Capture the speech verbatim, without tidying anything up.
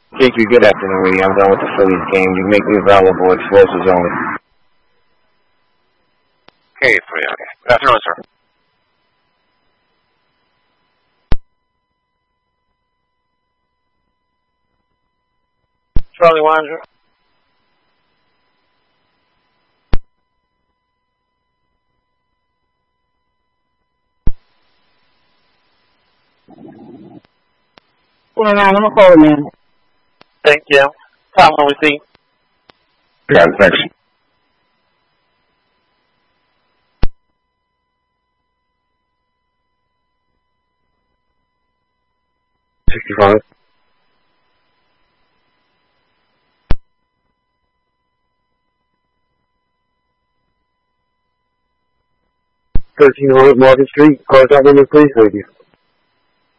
J Q, good afternoon, Rudy. I'm done with the Phillies game. You make me available. Explosives only. Okay, three. Okay. Good afternoon, sir. Charlie Wanger. Well, I'm gonna call him in. Thank you. Tom, will we see? Yeah, thanks. sixty-five. thirteen hundred Market Street. Cars out number, please. Thank you.